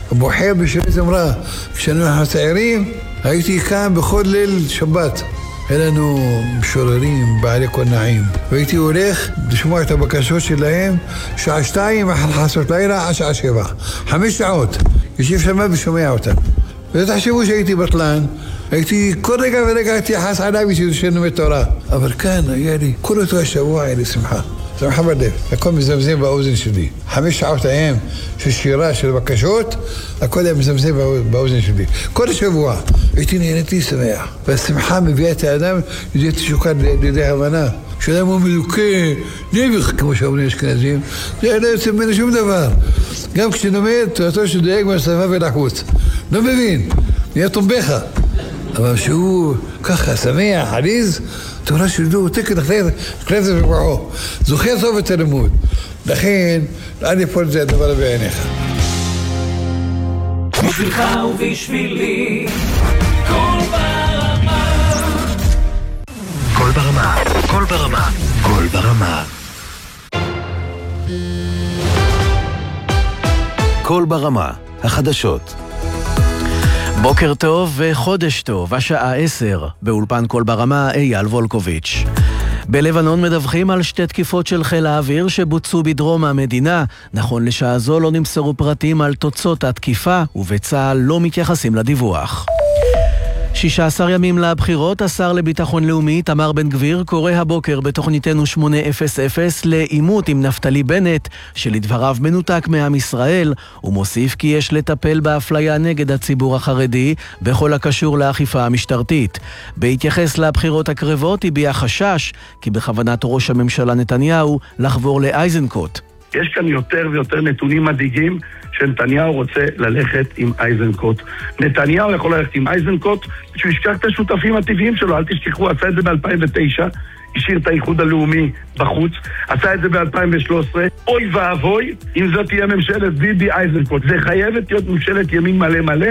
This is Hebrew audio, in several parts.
אבו חייה בשביל אמרה, כשאנחנו צעירים, הייתי כאן בכל ליל שבת. היה לנו משוררים בעלי קולנועים. והייתי הולך לשמוע את הבקשות שלהם, שעה 2, אחר חסות לילה, עד שעה 7. 5 שעות. יושב שם ושומע אותם. ותחשבו שהייתי בטלן, הייתי כל רגע ורגע התייחס עליי ושלומד תורה. אבל כאן היה לי, כל אותו השבוע היה לי שמחה. שמחה בלב. הכל מזמזם באוזן שלי. 5 שעות ההם של שירה, של בקשות, הכל היה מזמזם באוזן שלי. כל השבוע הייתי נהניתי שמח. והשמחה מביאה את האדם לידי תשוקה, לידי הבנה. כשאדם הוא מלוקה, נביך, כמו שאומרים אשכנזים, זה לא יוצא ממנו שום דבר. גם כשלומד, תורתו שדואג מהשפה ולחוץ. לא מבין, נהיה תומבכה. אבל שהוא ככה שמח, עליז, תורה שלו, הוא תקד אחרי זה בבעו. זוכר טוב את הלימוד. לכן, אל יפול את זה הדבר בעיניך. בשבילך ובשבילי, קול ברמה. קול ברמה, קול ברמה, קול ברמה. קול ברמה, החדשות. בוקר טוב וחודש טוב, השעה 10, באולפן קול ברמה אייל וולקוביץ'. בלבנון מדווחים על 2 תקיפות של חיל האוויר שבוצעו בדרום המדינה. נכון לשעה זו לא נמסרו פרטים על תוצאות התקיפה, ובצה"ל לא מתייחסים לדיווח. 16 ימים לבחירות, השר לביטחון לאומי תמר בן גביר קורא הבוקר בתוכניתנו 800 לעימות עם נפתלי בנט, שלדבריו מנותק מעם ישראל, ומוסיף כי יש לטפל באפליה נגד הציבור החרדי בכל הקשור לאכיפה המשטרתית. בהתייחס לבחירות הקרבות הביע חשש כי בכוונת ראש הממשלה נתניהו לחבור לאייזנקוט. יש כאן יותר ויותר נתונים מדאיגים שנתניהו רוצה ללכת עם אייזנקוט. נתניהו יכול ללכת עם אייזנקוט שהוא ישכח את השותפים הטבעיים שלו. אל תשכחו, עשה את זה ב-2009, השאיר את האיחוד הלאומי בחוץ, עשה את זה ב-2013. אוי ואבוי אם זאת תהיה ממשלת ביבי אייזנקוט. זה חייבת להיות ממשלת ימין מלא מלא.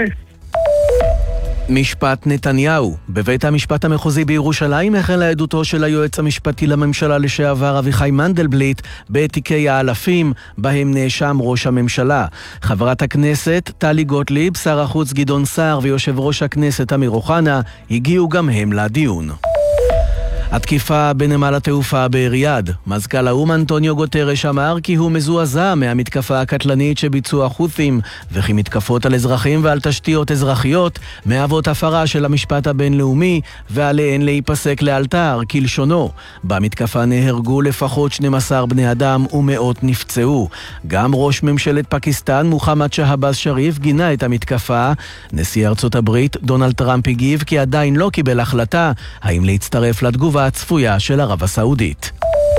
משפט נתניהו. בבית המשפט המחוזי בירושלים החלה עדותו של היועץ המשפטי לממשלה לשעבר אביחי מנדלבליט בתיקי האלפים בהם נאשם ראש הממשלה. חברת הכנסת טלי גוטליב, שר החוץ גדעון סער ויושב ראש הכנסת אמיר אוחנה הגיעו גם הם לדיון. התקיפה בנמל התעופה בריאד. מזכ"ל האו"ם אנטוניו גוטרש אמר כי הוא מזועזע מהמתקפה הקטלנית שביצעו החות'ים, וכי מתקפות על אזרחים ועל תשתיות אזרחיות מהוות הפרה של המשפט הבינלאומי ועליהן להיפסק לאלתר, כלשונו. במתקפה נהרגו לפחות 12 בני אדם ומאות נפצעו. גם ראש ממשלת פקיסטן מוחמד שהבאז שריף גינה את המתקפה. נשיא ארצות הברית דונלד טראמפ הגיב כי עדיין לא קיבל החלטה האם להצטרף לתגובה הצפויה של ערב הסעודית.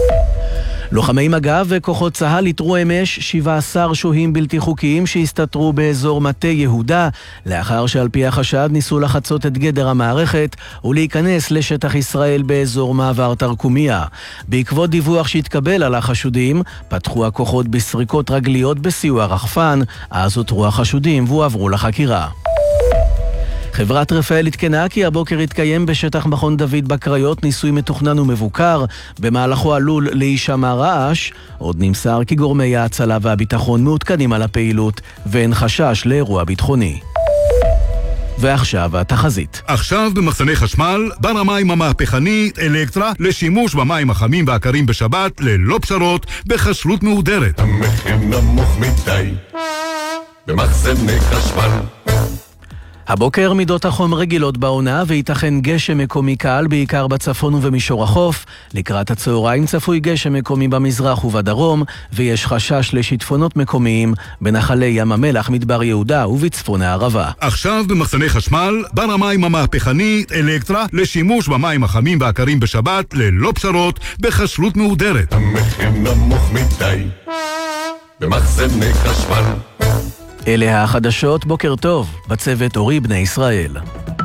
לוחמי מג"ב וכוחות צה"ל איתרו אמש 17 שוהים בלתי חוקיים שהסתתרו באזור מטה יהודה, לאחר שעל פי החשד ניסו לחצות את גדר המערכת ולהיכנס לשטח ישראל באזור מעבר תרקומיה. בעקבות דיווח שהתקבל על החשודים, פתחו הכוחות בסריקות רגליות בסיוע רחפן, אז אותרו החשודים והועברו לחקירה. חברת רפאל התקנה כי הבוקר התקיים בשטח מכון דוד בקריות ניסוי מתוכנן ומבוקר, במהלכו עלול להישמע רעש. עוד נמסר כי גורמי ההצלה והביטחון מעודכנים על הפעילות ואין חשש לאירוע ביטחוני. ועכשיו התחזית. עכשיו במחסני חשמל, בר המים המהפכני אלקטרה לשימוש במים החמים והקרים בשבת ללא פשרות בחשלות מהודרת. המחיר נמוך מדי במחסני חשמל. הבוקר מידות החום רגילות בעונה וייתכן גשם מקומי קל בעיקר בצפון ובמישור החוף. לקראת הצהריים צפוי גשם מקומי במזרח ובדרום, ויש חשש לשיטפונות מקומיים בנחלי ים המלח, מדבר יהודה ובצפון הערבה. עכשיו במחסני חשמל, בר המים המהפכני אלקטרה לשימוש במים החמים והקרים בשבת ללא פשרות בחשלות מהודרת. המחיר נמוך מדי במחסני חשמל. אלה החדשות, בוקר טוב, בצוות אורי בני ישראל.